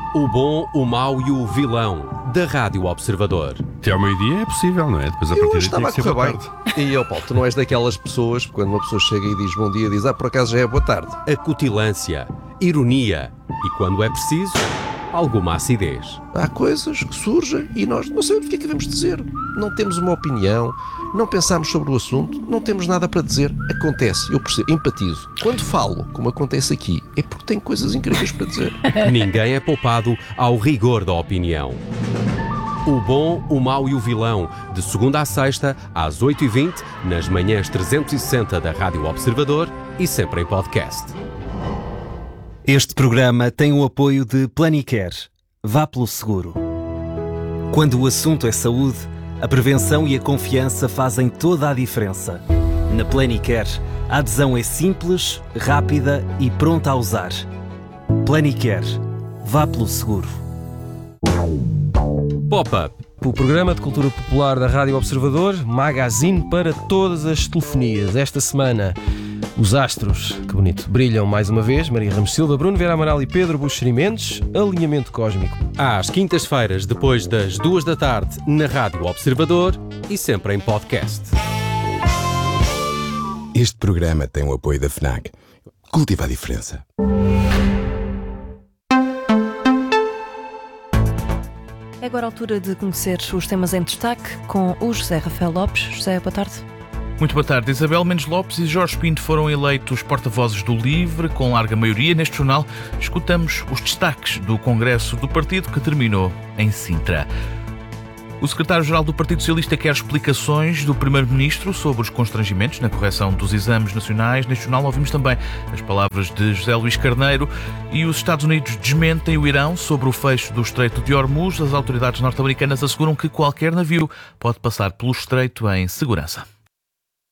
O bom, o mau e o vilão da Rádio Observador. Até ao meio-dia é possível, não é? Depois a partir daí estava a tem que ser correr boa bem. tarde. E Paulo, tu não és daquelas pessoas, quando uma pessoa chega e diz bom dia, diz por acaso já é boa tarde. Acutilância, ironia e, quando é preciso, alguma acidez. Há coisas que surgem e nós não sabemos o que é que devemos dizer. Não temos uma opinião, não pensamos sobre o assunto, não temos nada para dizer. Acontece, eu percebo, empatizo. Quando falo, como acontece aqui, é porque tenho coisas incríveis para dizer. Ninguém é poupado ao rigor da opinião. O bom, o mau e o vilão, de segunda à sexta, às 8h20, nas manhãs 360 da Rádio Observador e sempre em podcast. Este programa tem o apoio de Planicare. Vá pelo seguro. Quando o assunto é saúde, a prevenção e a confiança fazem toda a diferença. Na Planicare, a adesão é simples, rápida e pronta a usar. Planicare. Vá pelo seguro. Pop-up. O programa de cultura popular da Rádio Observador, magazine para todas as telefonias. Esta semana, os astros, que bonito, brilham mais uma vez. Maria Ramos Silva, Bruno Vieira Amaral e Pedro Buxeri Mendes. Alinhamento cósmico. Às quintas-feiras, depois das 2 da tarde, na Rádio Observador e sempre em podcast. Este programa tem o apoio da FNAC. Cultiva a diferença. É agora a altura de conhecer os temas em destaque com o José Rafael Lopes. José, boa tarde. Muito boa tarde. Isabel Mendes Lopes e Jorge Pinto foram eleitos porta-vozes do LIVRE com larga maioria. Neste jornal escutamos os destaques do Congresso do Partido que terminou em Sintra. O secretário-geral do Partido Socialista quer explicações do primeiro-ministro sobre os constrangimentos na correção dos exames nacionais. Neste jornal ouvimos também as palavras de José Luís Carneiro. E os Estados Unidos desmentem o Irão sobre o fecho do Estreito de Hormuz. As autoridades norte-americanas asseguram que qualquer navio pode passar pelo estreito em segurança.